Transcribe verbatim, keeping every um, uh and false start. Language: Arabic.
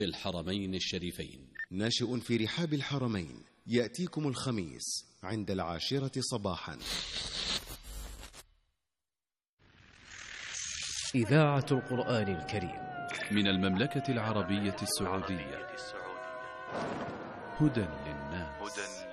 الحرمين الشريفين. ناشئ في رحاب الحرمين، يأتيكم الخميس عند العاشرة صباحا. إذاعة القرآن الكريم من المملكة العربية السعودية. هدى للناس.